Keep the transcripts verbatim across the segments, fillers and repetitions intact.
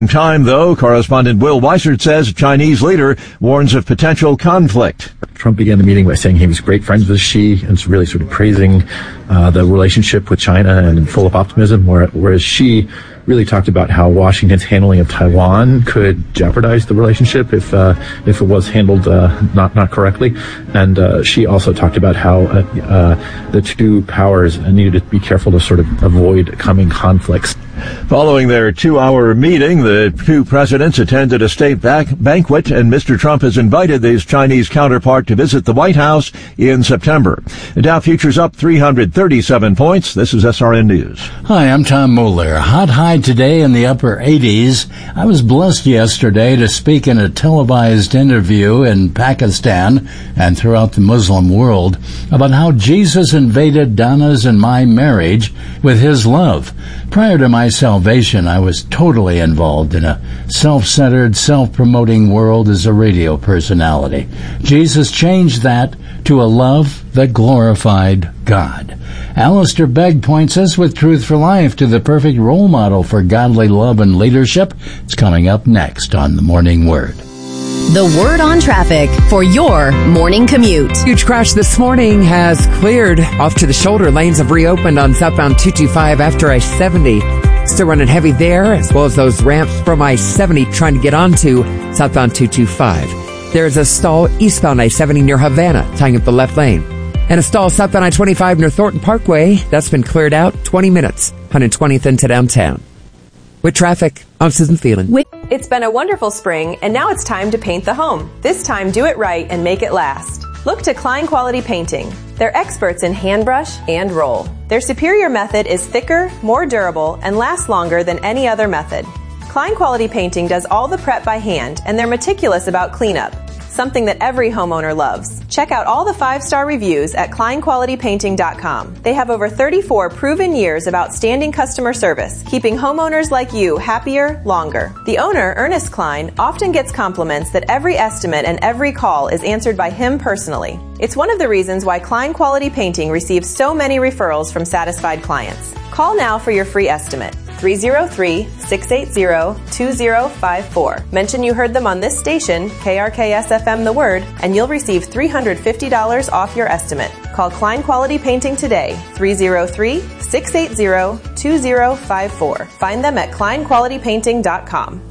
Time, though, correspondent Will Weissert says a Chinese leader warns of potential conflict. Trump began the meeting by saying he was great friends with Xi and really sort of praising uh, the relationship with China and full of optimism, whereas Xi really talked about how Washington's handling of Taiwan could jeopardize the relationship if uh, if it was handled uh, not not correctly. And uh, Xi also talked about how uh, uh, the two powers needed to be careful to sort of avoid coming conflicts. Following their two-hour meeting, the two presidents attended a state back banquet, and Mister Trump has invited his Chinese counterpart to visit the White House in September. The Dow futures up three hundred thirty-seven points. This is S R N News. Hi, I'm Tom Moeller. Hot high today in the upper eighties. I was blessed yesterday to speak in a televised interview in Pakistan and throughout the Muslim world about how Jesus invaded Donna's and my marriage with his love. Prior to my salvation, I was totally involved in a self-centered, self-promoting world as a radio personality. Jesus changed that to a love that glorified God. Alistair Begg points us with Truth for Life to the perfect role model for godly love and leadership. It's coming up next on The Morning Word. The Word on Traffic for your morning commute. Huge crash this morning has cleared off to the shoulder. Lanes have reopened on southbound two twenty-five after I seventy. Still running heavy there, as well as those ramps from I seventy trying to get onto southbound two twenty-five. There's a stall eastbound I seventy near Havana, tying up the left lane. And a stall southbound I twenty-five near Thornton Parkway. That's been cleared out, twenty minutes, one hundred twentieth into downtown. With traffic, I'm Susan Thielen. It's been a wonderful spring, and now it's time to paint the home. This time, do it right and make it last. Look to Klein Quality Painting. They're experts in hand brush and roll. Their superior method is thicker, more durable, and lasts longer than any other method. Klein Quality Painting does all the prep by hand, and they're meticulous about cleanup, something that every homeowner loves. Check out all the five-star reviews at klein quality painting dot com. They have over thirty-four proven years of outstanding customer service, keeping homeowners like you happier longer. The owner, Ernest Klein, often gets compliments that every estimate and every call is answered by him personally. It's one of the reasons why Klein Quality Painting receives so many referrals from satisfied clients. Call now for your free estimate. three oh three, six eight zero, two zero five four. Mention you heard them on this station, K R K S F M The Word, and you'll receive three hundred fifty dollars off your estimate. Call Klein Quality Painting today, three oh three, six eight zero, two zero five four. Find them at klein quality painting dot com.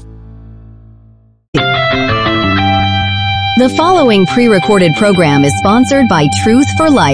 The following pre-recorded program is sponsored by Truth for Life.